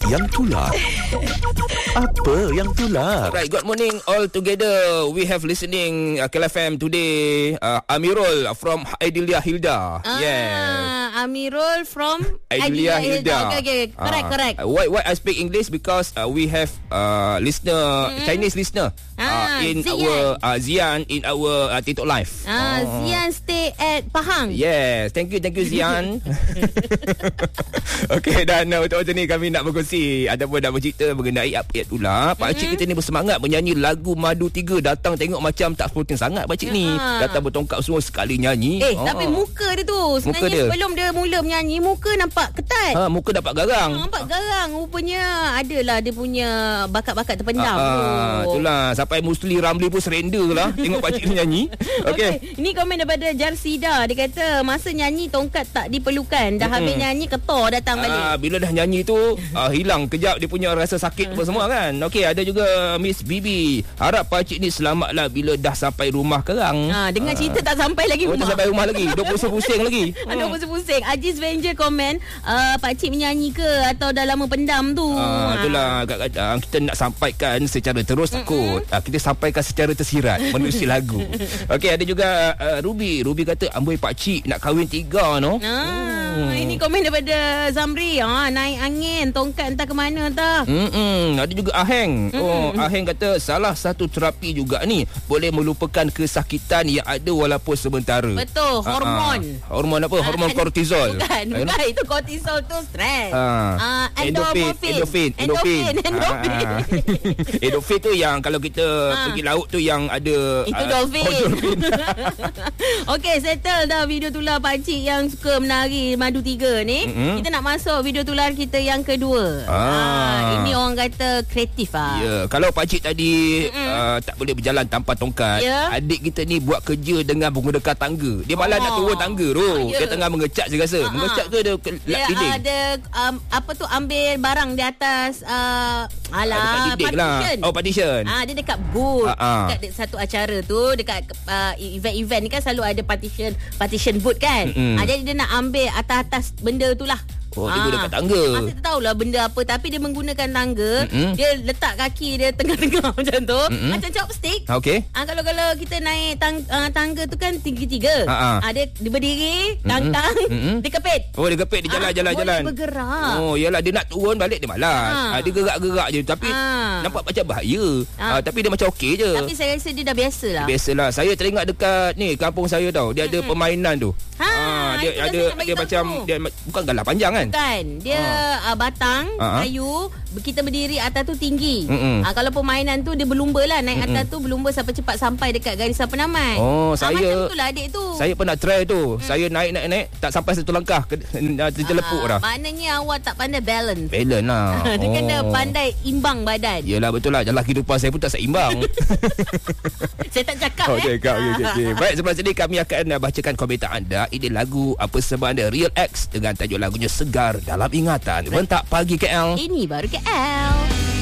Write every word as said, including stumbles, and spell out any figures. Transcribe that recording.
yang tular? Apa yang tular? Right, good morning all together. We have listening uh, K L F M today. Uh, Amirul from Aidilia Hilda. Ah, yeah. Amirul from Aidilia Hilda. Okay, okay. Correct, Ah. correct. Uh, why, why I speak English? Because uh, we have uh, listener, mm-hmm. Chinese listener Ah, uh, in Zian. our uh, Zian in our uh, TikTok live. Ah, oh. Zian stay at Pahang. Yes, thank you, thank you Zian. Okey, dan uh, untuk hari ni kami nak berkongsi ataupun nak bercerita mengenai apa tular. Pak Cik kita ni bersemangat menyanyi lagu Madu tiga. Datang tengok macam tak sporting sangat Pak Cik ni. Datang bertongkap semua sekali nyanyi. Eh, oh. tapi muka dia tu sebenarnya dia. sebelum dia mula menyanyi, muka nampak ketat. Ha, muka dapat garang. Ha, nampak garang. Rupanya adalah dia punya bakat-bakat terpendam ha, tu. Ha, itulah sampai Musli Ramli pun surrender lah tengok Pak Cik ni nyanyi. Okey. Okay. Ini komen daripada Jarsida. Dia kata masa nyanyi tongkat tak diperlukan. Dah mm-hmm. habis nyanyi ketor datang balik. Ah, bila dah nyanyi tu ah, hilang kejap dia punya rasa sakit apa semua kan. Okey, ada juga Miss Bibi. Harap Pak Cik ni selamatlah bila dah sampai rumah kerang. Ha, dengan cerita tak sampai lagi oh, rumah. Tak sampai rumah lagi. Duk pusing-pusing lagi. Aduh, pusing-pusing. Aziz Venger komen, uh, Pak Cik menyanyi ke atau dah lama pendam tu? Ah, itulah kadang-kadang kita nak sampaikan secara terus takut. Ah, kita sampaikan secara tersirat menerusi lagu. Okey, ada juga uh, Ruby. Ruby kata amboi Pak Cik nak kahwin tiga no. Ah, hmm. Ini komen daripada Zamri. Ha, naik angin, tongkat entah ke mana entah. Hmm, ada juga Aheng. Mm-mm. Oh, Aheng kata salah satu terapi juga ni boleh melupakan kesakitan yang ada walaupun sementara. Betul, hormon. Ah, ah. Hormon apa? Hormon kortizol. Bukan, bukan itu kortizol tu stres. Ah, ah endorfin, endorfin, endorfin. Endorfin. Ah, endorfin tu yang kalau kita ah. pergi laut tu yang ada itu uh, dolphin. Oh, dolphin. Okey, settle dah video tular Pak Cik yang suka menari Madu tiga ni. Mm-hmm. Kita nak masuk video tular kita yang kedua. Ah. ah ini orang kata kreatif ah. Ya, yeah. Kalau Pak Cik tadi uh, tak boleh berjalan tanpa tongkat, yeah. Adik kita ni buat kerja dengan menggunakan tangga. Dia malah oh. nak turun tangga tu. Ah, yeah. Dia tengah mengecat saya rasa. Uh-huh. Mengecat ke dia dia ada um, apa tu ambil barang di atas uh, alah partition lah. Oh, partition. Ah, dia dekat booth. Uh-huh. Dekat satu acara tu, dekat uh, event-event ni kan selalu ada partition partition booth kan. Mm-hmm. Ah, jadi dia nak ambil atas-atas benda tu lah. Oh, dia guna kat tangga. Masa tu tahulah benda apa, tapi dia menggunakan tangga. Mm-hmm. Dia letak kaki dia tengah-tengah macam tu. Mm-hmm. Macam chopstick. Okey. Ah, kalau kalau kita naik tang, uh, tangga tu kan tiga-tiga. Ah, dia, dia berdiri, tangkang, mm-hmm. dia kepit. Oh, dia kepit, dia jalan-jalan-jalan. Ah, jalan. Boleh bergerak. Oh, yalah dia nak turun balik dia malas. Ah. Ah, dia gerak-gerak je tapi ah. nampak macam bahaya. Ah. Ah, tapi dia macam okey je. Tapi saya rasa dia dah biasalah. Biasalah. Saya teringat dekat ni kampung saya tau. Dia ada mm-hmm. permainan tu. Ha, ah, dia ada dia macam tu. Dia bukan galah panjang kan? Bukan. Dia Uh, batang uh-huh. kayu, kita berdiri atas tu tinggi. Uh, kalau permainan tu dia berlumba lah naik Mm-mm. atas tu berlumba sampai cepat sampai dekat garisan penamat. Oh, uh, saya macam itulah adik tu. Saya pernah try tu. Hmm. Saya naik naik naik tak sampai satu langkah terjelepuk uh, dah. Maknanya awak tak pandai balance. Balance lah. Dia oh. kena pandai imbang badan. Yalah betul lah. Jalan kehidupan saya pun tak seimbang. Saya tak cakap okay, eh. Okay, okay, okay. Baik, sebelah sini kami akan bacakan komentar anda. Ini lagu apa sebab anda Real X dengan tajuk lagunya Segar Dalam Ingatan. Rentak Pagi K L. Ini baru K L.